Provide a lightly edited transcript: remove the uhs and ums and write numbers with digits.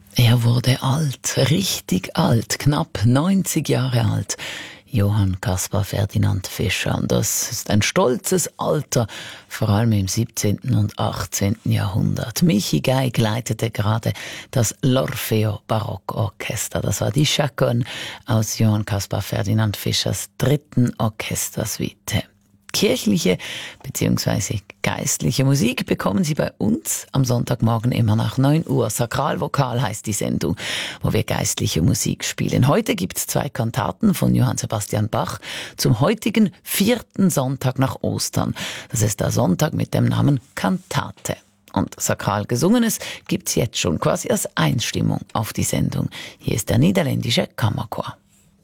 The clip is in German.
Er wurde alt, richtig alt, knapp 90 Jahre alt. Johann Caspar Ferdinand Fischer. Und das ist ein stolzes Alter, vor allem im 17. und 18. Jahrhundert. Michi Geig leitete gerade das l'Orfeo Barockorchester. Das war die Chaconne aus Johann Caspar Ferdinand Fischers dritten Orchestersuite. Kirchliche bzw. geistliche Musik bekommen Sie bei uns am Sonntagmorgen immer nach 9 Uhr. Sakralvokal heißt die Sendung, wo wir geistliche Musik spielen. Heute gibt's 2 Kantaten von Johann Sebastian Bach zum heutigen 4. Sonntag nach Ostern. Das ist der Sonntag mit dem Namen Kantate. Und sakral Gesungenes gibt's jetzt schon quasi als Einstimmung auf die Sendung. Hier ist der niederländische Kammerchor.